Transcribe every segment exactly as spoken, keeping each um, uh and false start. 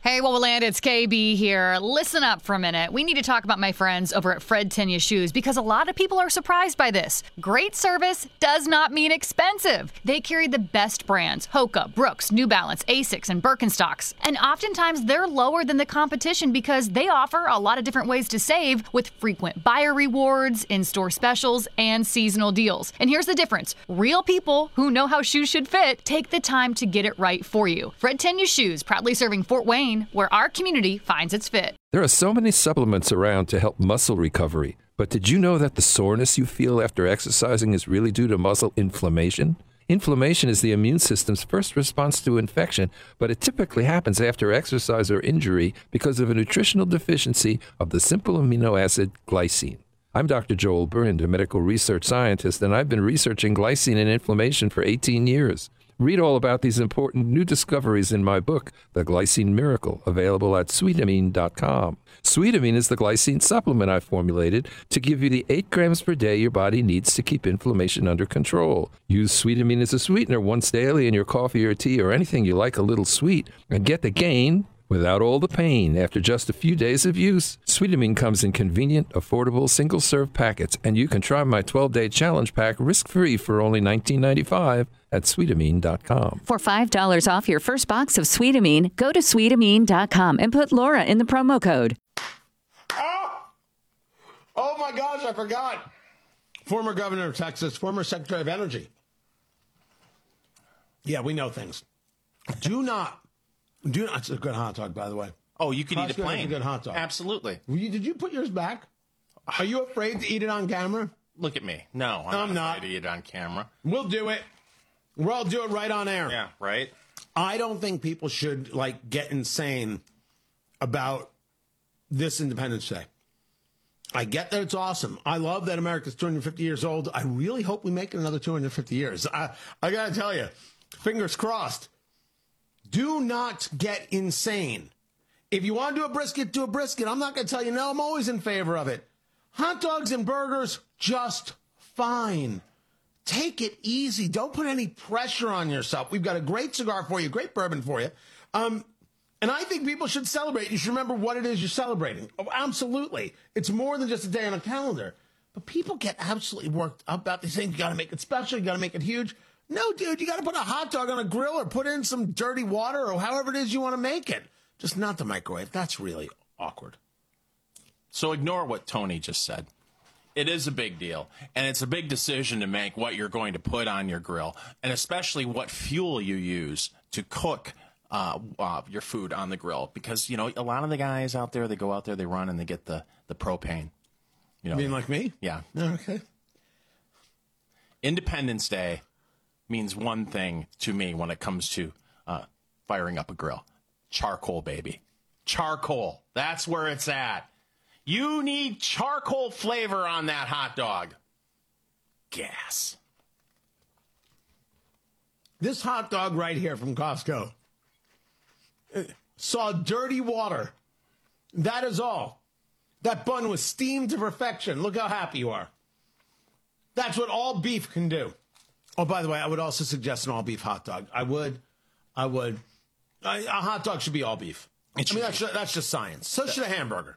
Hey, Wowoland, it's K B here. Listen up for a minute. We need to talk about my friends over at Fred Tenya Shoes because a lot of people are surprised by this. Great service does not mean expensive. They carry the best brands, Hoka, Brooks, New Balance, Asics, and Birkenstocks. And oftentimes they're lower than the competition because they offer a lot of different ways to save with frequent buyer rewards, in-store specials, and seasonal deals. And here's the difference. Real people who know how shoes should fit take the time to get it right for you. Fred Tenya Shoes, proudly serving Fort Wayne, where our community finds its fit. There are so many supplements around to help muscle recovery, but did you know that the soreness you feel after exercising is really due to muscle inflammation? Inflammation is the immune system's first response to infection, but it typically happens after exercise or injury because of a nutritional deficiency of the simple amino acid glycine. I'm Doctor Joel Brind, a medical research scientist, and I've been researching glycine and inflammation for eighteen years. Read all about these important new discoveries in my book, The Glycine Miracle, available at sweetamine dot com. Sweetamine is the glycine supplement I formulated to give you the eight grams per day your body needs to keep inflammation under control. Use Sweetamine as a sweetener once daily in your coffee or tea or anything you like a little sweet, and get the gain without all the pain after just a few days of use. Sweetamine comes in convenient, affordable, single-serve packets, and you can try my twelve-day challenge pack risk-free for only nineteen ninety-five at sweetamine dot com. For five dollars off your first box of Sweetamine, go to sweetamine dot com and put Laura in the promo code. Oh! Oh, my gosh, I forgot. Former governor of Texas, former secretary of energy. Yeah, we know things. Do not Do not, it's a good hot dog, by the way. Oh, you can Costco eat a plain. has a good hot dog. Absolutely. Were you, did you put yours back? Are you afraid to eat it on camera? Look at me. No, I'm, I'm not, not. afraid to eat it on camera. We'll do it. We'll do it right on air. Yeah, right? I don't think people should, like, get insane about this Independence Day. I get that it's awesome. I love that America's two hundred fifty years old. I really hope we make it another two hundred fifty years. I, I got to tell you, fingers crossed. Do not get insane. If you want to do a brisket, do a brisket. I'm not going to tell you no. I'm always in favor of it. Hot dogs and burgers, just fine. Take it easy. Don't put any pressure on yourself. We've got a great cigar for you, great bourbon for you. Um, and I think people should celebrate. You should remember what it is you're celebrating. Oh, absolutely. It's more than just a day on a calendar. But people get absolutely worked up about these things. You got to make it special. You got to make it huge. No, dude, you got to put a hot dog on a grill or put in some dirty water or however it is you want to make it. Just not the microwave. That's really awkward. So ignore what Tony just said. It is a big deal, and it's a big decision to make what you're going to put on your grill, and especially what fuel you use to cook uh, uh, your food on the grill. Because, you know, a lot of the guys out there, they go out there, they run, and they get the, the propane. You know, You mean like me? Yeah. Okay. Independence Day means one thing to me when it comes to uh, firing up a grill. Charcoal, baby. Charcoal. That's where it's at. You need charcoal flavor on that hot dog. Gas. This hot dog right here from Costco uh, saw dirty water. That is all. That bun was steamed to perfection. Look how happy you are. That's what all beef can do. Oh, by the way, I would also suggest an all-beef hot dog. I would. I would. I, a hot dog should be all beef. I mean, that's, that's just science. So should a hamburger.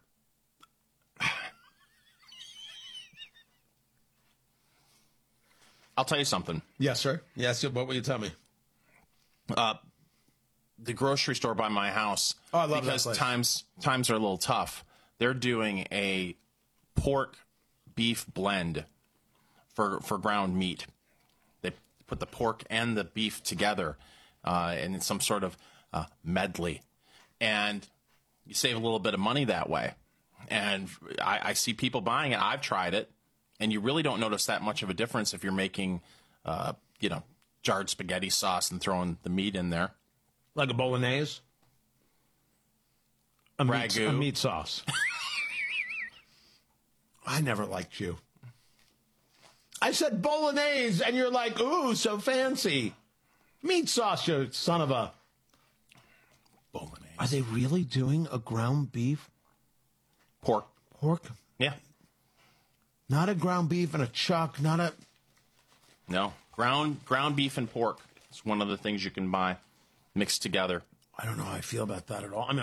I'll tell you something. Yes, sir. Yes, what will you tell me? Uh, the grocery store by my house, oh, I love because that place. times times are a little tough. They're doing a pork beef blend for for ground meat. They put the pork and the beef together uh, in some sort of uh, medley, and you save a little bit of money that way. And I, I see people buying it. I've tried it, and you really don't notice that much of a difference if you're making, uh, you know, jarred spaghetti sauce and throwing the meat in there. Like a bolognese? A meat, Ragu. a meat sauce. I never liked you. I said bolognese, and you're like, ooh, so fancy. Meat sauce, you son of a... Bolognese. Are they really doing a ground beef? Pork. Pork? Yeah. Not a ground beef and a chuck, not a... No. Ground ground beef and pork. It's one of the things you can buy mixed together. I don't know how I feel about that at all. I mean,